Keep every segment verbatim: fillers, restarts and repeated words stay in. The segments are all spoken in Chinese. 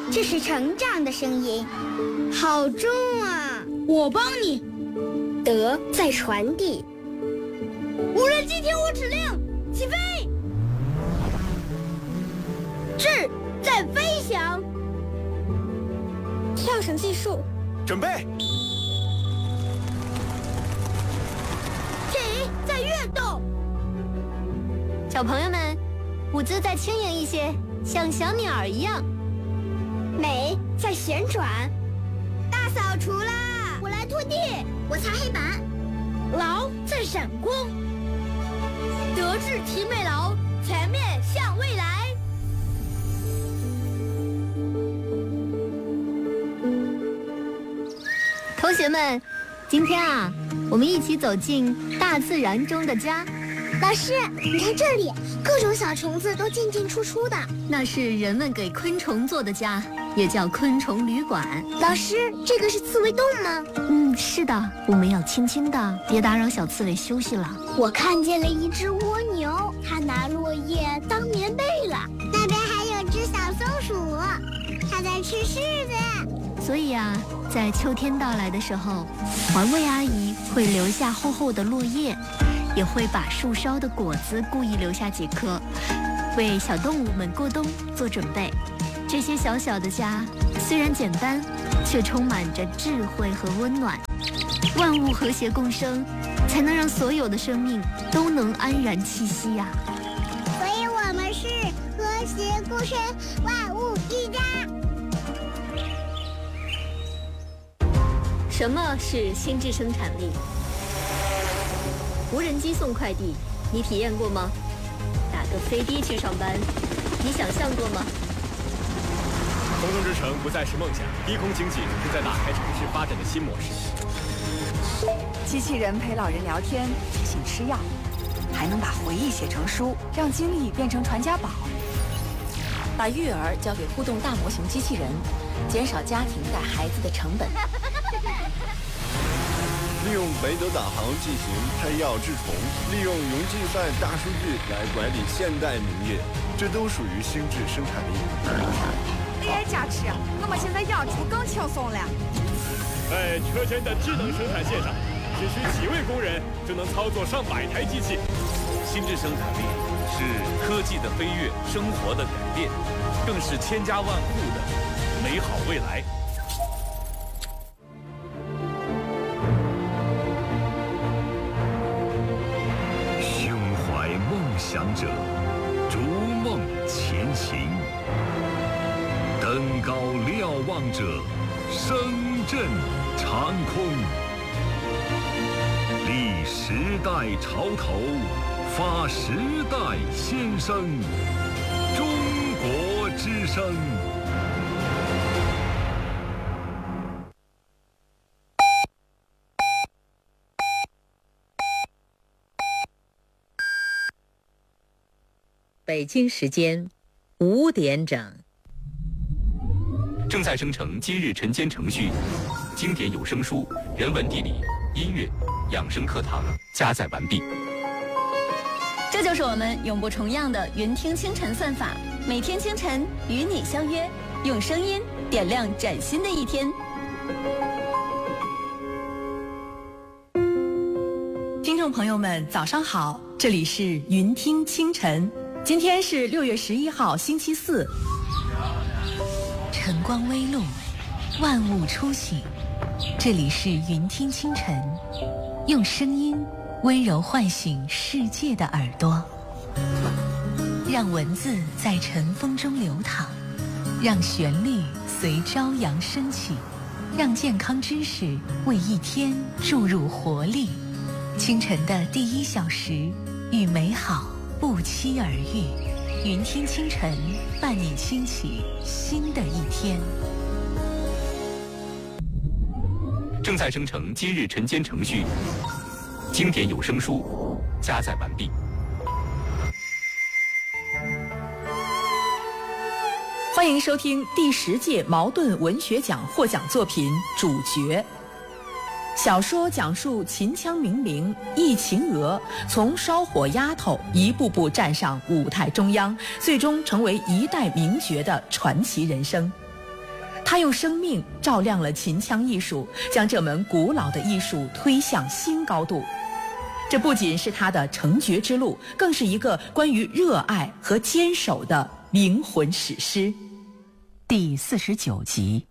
这是成长的声音，好重啊！ 我帮你。 德在传递。 无人机听我指令，起飞。智在飞翔。 跳绳计数。 准备。 体在跃动。 小朋友们，舞姿再轻盈一些，像小鸟一样。 美在旋转。 大扫除啦！ 我来拖地， 我擦黑板。 劳在闪光。德智体美劳，全面向未来。 同学们，今天啊，我们一起走进大自然中的家。 老师，你看这里，各种小虫子都进进出出的。 那是人们给昆虫做的家，也叫昆虫旅馆。 老师，这个是刺猬洞吗？ 嗯，是的，我们要轻轻的，别打扰小刺猬休息了。 我看见了一只蜗牛，它拿落叶当棉被了。那边还有只小松鼠，它在吃柿子。 所以啊，在秋天到来的时候，环卫阿姨会留下厚厚的落叶，也会把树梢的果子故意留下几颗，为小动物们过冬做准备。这些小小的家虽然简单，却充满着智慧和温暖。万物和谐共生，才能让所有的生命都能安然栖息呀、 啊。所以我们是和谐共生，万物一家。 什么是心智生产力？无人机送快递，你体验过吗？打个飞的去上班，你想象过吗？ 空中之城不再是梦想，低空经济正在打开城市发展的新模式。 机器人陪老人聊天，提醒吃药，还能把回忆写成书，让经历变成传家宝。 把育儿交给互动大模型机器人，减少家庭带孩子的成本。 利用北斗导航进行配药治虫，利用云计算大数据来管理现代农业，这都属于心智生产力。 A I 加持，我们现在养猪更轻松了。 在车间的智能生产线上，只需几位工人就能操作上百台机器。 心智生产力是科技的飞跃，生活的改变，更是千家万户的美好未来。 胸怀梦想者，逐梦前行；登高瞭望者，声震长空。立时代潮头，发时代先声。中国之声。 北京时间五点整， 正在生成今日晨间程序，经典有声书、人文地理、音乐、养生课堂加载完毕。 这就是我们永不重样的云听清晨算法，每天清晨与你相约，用声音点亮崭新的一天。 听众朋友们，早上好，这里是云听清晨。今天是六月十一号，星期四。 晨光微露，万物初醒。这里是云听清晨，用声音温柔唤醒世界的耳朵，让文字在晨风中流淌，让旋律随朝阳升起，让健康知识为一天注入活力。清晨的第一小时，与美好不期而遇，云听清晨伴你轻启新的一天。 正在生成今日晨间程序，经典有声书加载完毕。 欢迎收听第十届茅盾文学奖获奖作品《主角》。小说讲述秦腔名伶易秦娥从烧火丫头一步步站上舞台中央，最终成为一代名角的传奇人生。 他用生命照亮了秦腔艺术，将这门古老的艺术推向新高度。这不仅是他的成绝之路，更是一个关于热爱和坚守的灵魂史诗。 第四十九集。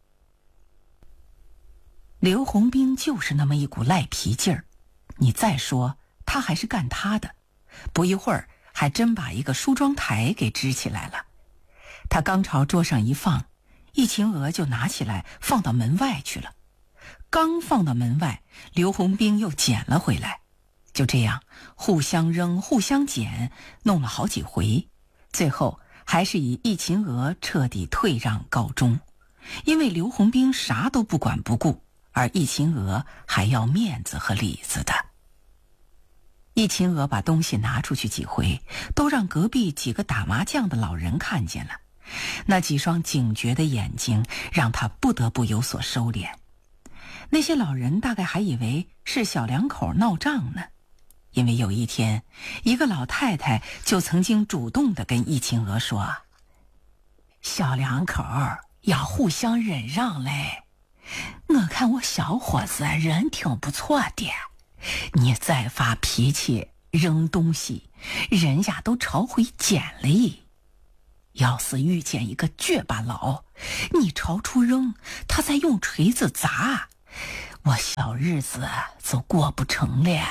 刘洪兵就是那么一股赖皮劲儿，你再说他还是干他的，不一会儿还真把一个梳妆台给支起来了。他刚朝桌上一放，易秦娥就拿起来放到门外去了。刚放到门外，刘洪兵又捡了回来。就这样互相扔互相捡，弄了好几回，最后还是以易秦娥彻底退让告终。因为刘洪兵啥都不管不顾，而易秦娥还要面子和里子的。易秦娥把东西拿出去几回，都让隔壁几个打麻将的老人看见了，那几双警觉的眼睛让他不得不有所收敛。那些老人大概还以为是小两口闹账呢，因为有一天，一个老太太就曾经主动地跟易秦娥说：“小两口要互相忍让嘞，我看我小伙子人挺不错的，你再发脾气扔东西，人家都朝回捡了。要是遇见一个倔巴佬，你朝出扔，他再用锤子砸，我小日子就过不成了。”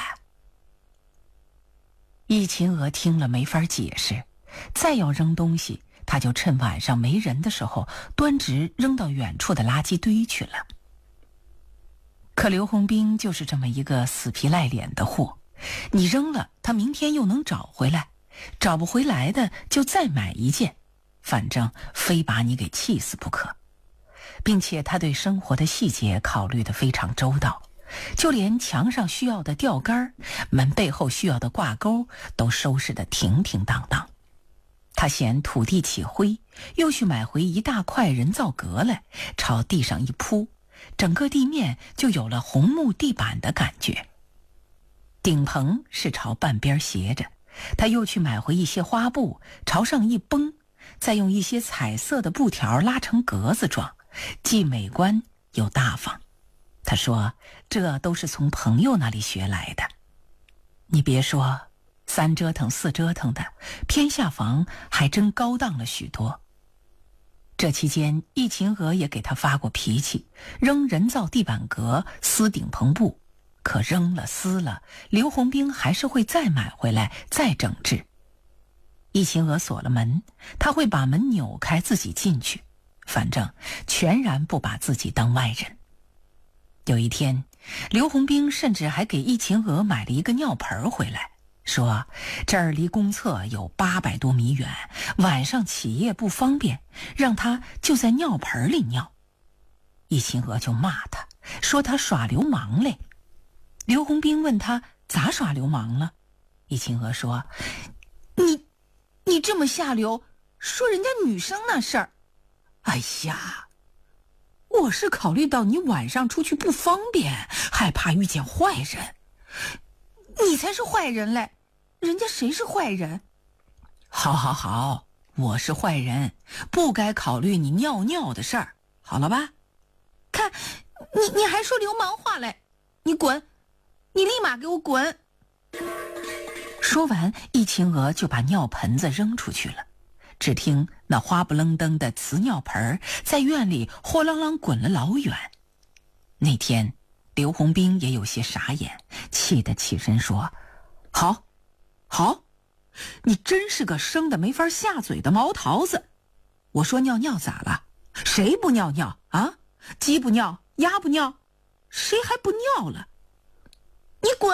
易秦娥听了没法解释，再要扔东西，他就趁晚上没人的时候端直扔到远处的垃圾堆去了。可刘洪兵就是这么一个死皮赖脸的货，你扔了他明天又能找回来，找不回来的就再买一件，反正非把你给气死不可。并且他对生活的细节考虑得非常周到，就连墙上需要的吊杆，门背后需要的挂钩都收拾得停停当当。他嫌土地起灰，又去买回一大块人造革来，朝地上一铺，整个地面就有了红木地板的感觉。顶棚是朝半边斜着，他又去买回一些花布，朝上一绷，再用一些彩色的布条拉成格子状，既美观又大方。他说这都是从朋友那里学来的。你别说，三折腾四折腾的，偏下房还真高档了许多。这期间易秦娥也给他发过脾气，扔人造地板革，撕顶棚布，可扔了撕了，刘洪兵还是会再买回来再整治。易秦娥锁了门，他会把门扭开自己进去，反正全然不把自己当外人。有一天，刘洪兵甚至还给易秦娥买了一个尿盆回来，说这儿离公厕有八百多米远，晚上起夜不方便，让他就在尿盆里尿。易秦娥就骂他，说他耍流氓嘞。刘洪兵问他咋耍流氓了，易秦娥说：“你你这么下流，说人家女生那事儿。哎呀，我是考虑到你晚上出去不方便，害怕遇见坏人。你才是坏人嘞，人家谁是坏人？好好好，我是坏人，不该考虑你尿尿的事儿，好了吧？看，你你还说流氓话嘞，你滚，你立马给我滚！”说完，易秦娥就把尿盆子扔出去了。只听那花不愣登的瓷尿盆在院里豁啷啷滚了老远。那天刘洪兵也有些傻眼，气得起身说：“好好，你真是个生的没法下嘴的毛桃子。我说尿尿咋了？谁不尿尿啊？鸡不尿，鸭不尿，谁还不尿了？你滚！”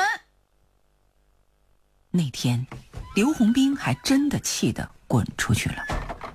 那天刘洪兵还真的气得滚出去了。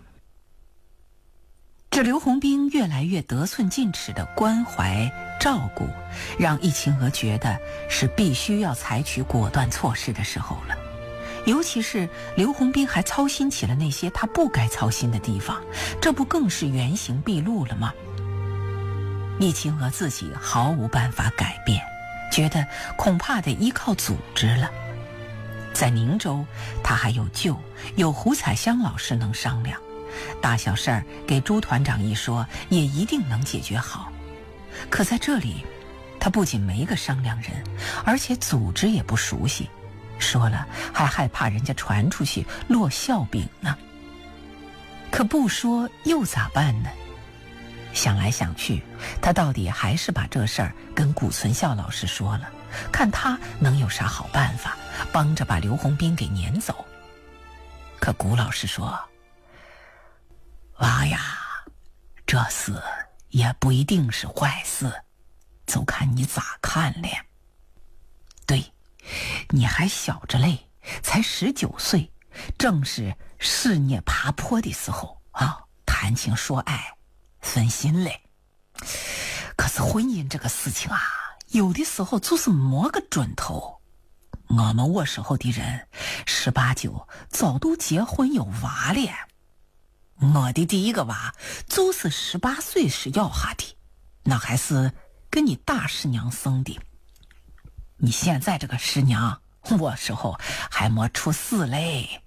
这刘洪兵越来越得寸进尺的关怀照顾，让易秦娥觉得是必须要采取果断措施的时候了。尤其是刘洪兵还操心起了那些他不该操心的地方，这不更是原形毕露了吗？易秦娥自己毫无办法改变，觉得恐怕得依靠组织了。在宁州，他还有舅，有胡彩香老师能商量， 大小事儿给朱团长一说，也一定能解决好。可在这里，他不仅没个商量人，而且组织也不熟悉，说了还害怕人家传出去落笑柄呢。可不说又咋办呢？想来想去，他到底还是把这事儿跟谷存孝老师说了，看他能有啥好办法，帮着把刘洪斌给撵走。可谷老师说：“娃呀，这事也不一定是坏事，就看你咋看了。对，你还小着嘞，才十九岁，正是事业爬坡的时候啊，谈情说爱，分心嘞。可是婚姻这个事情啊，有的时候就是摸个准头。我们我时候的人，十八九早都结婚有娃了。我的第一个娃就是十八岁时要下的，那还是跟你大师娘生的。你现在这个师娘，我时候还没出世嘞。”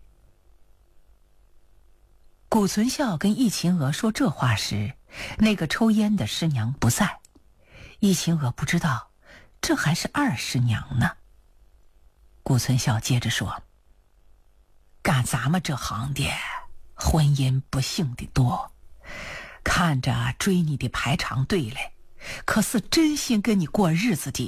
谷存孝跟易秦娥说这话时，那个抽烟的师娘不在。易秦娥不知道，这还是二师娘呢。谷存孝接着说：“干咱们这行的，婚姻不幸的多，看着追你的排长队嘞，可是真心跟你过日子的